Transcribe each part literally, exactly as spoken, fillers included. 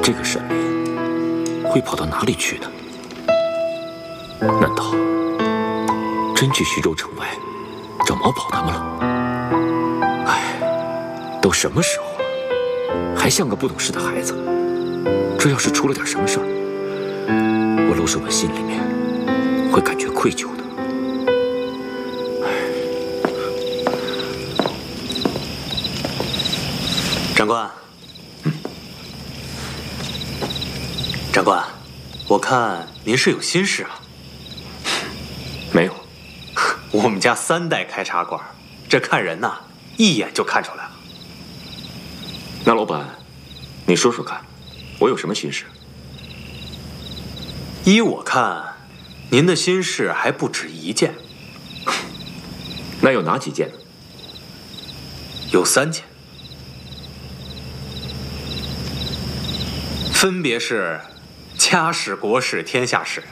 这个沈林会跑到哪里去呢？难道真去徐州城外找毛宝他们了？哎，都什么时候了，还像个不懂事的孩子。这要是出了点什么事儿，我陆守文心里面会感觉愧疚的。 长官，嗯，长官，我看您是有心事啊。 没有， 我们家三代开茶馆，这看人呐，一眼就看出来了。 那老板，你说说看，我有什么心事？ 依我看，您的心事还不止一件。 那有哪几件呢？ 有三件，分别是家事、国事、天下事。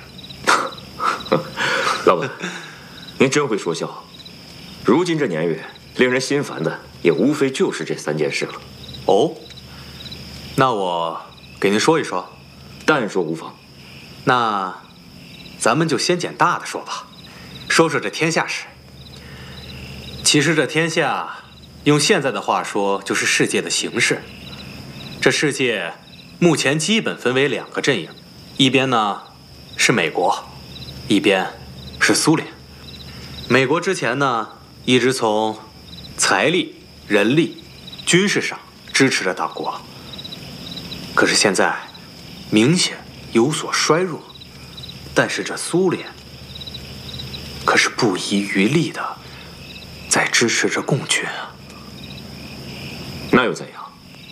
老板，您真会说笑。如今这年月，令人心烦的也无非就是这三件事了。 哦，那我给您说一说。 但说无妨。 那咱们就先捡大的说吧，说说这天下事。其实这天下，用现在的话说，就是世界的形势。这世界目前基本分为两个阵营，一边呢是美国，一边是苏联。美国之前呢一直从财力、人力、军事上支持着党国，可是现在明显有所衰弱。但是这苏联可是不遗余力的在支持着共军啊。 那又怎样？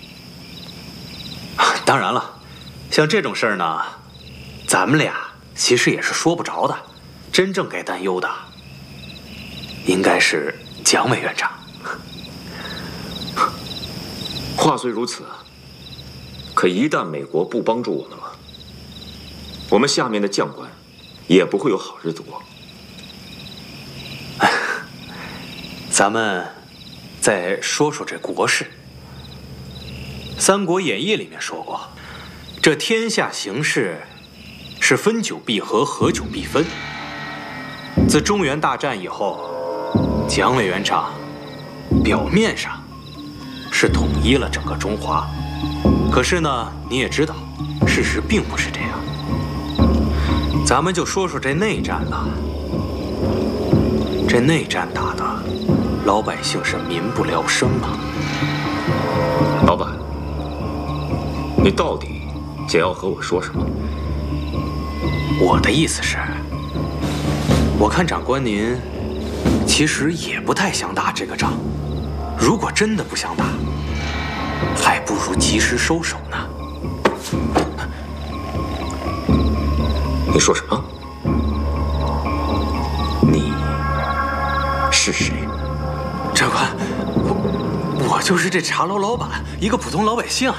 当然了，像这种事儿呢，咱们俩其实也是说不着的。真正该担忧的，应该是蒋委员长。 话虽如此，可一旦美国不帮助我们了，我们下面的将官也不会有好日子过。 咱们再说说这国事。《三国演义》里面说过，这天下形势是分久必合，合久必分。自中原大战以后，蒋委员长表面上是统一了整个中华，可是呢，你也知道，事实并不是这样。咱们就说说这内战吧。这内战打的，老百姓是民不聊生啊。 老板，你到底想要和我说什么？ 我的意思是，我看长官您其实也不太想打这个仗。如果真的不想打，还不如及时收手呢。 你说什么？你是谁？ 长官，我我就是这茶楼老板，一个普通老百姓。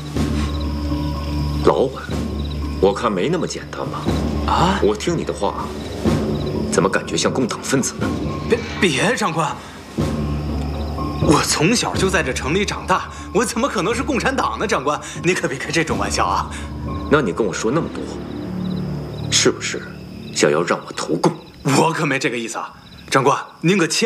老板，我看没那么简单吧？ 啊！ 我听你的话，怎么感觉像共党分子呢？ 别别，长官，我从小就在这城里长大，我怎么可能是共产党呢？长官，你可别开这种玩笑啊！ 那你跟我说那么多，是不是想要让我投共？ 我可没这个意思啊，长官，您可千。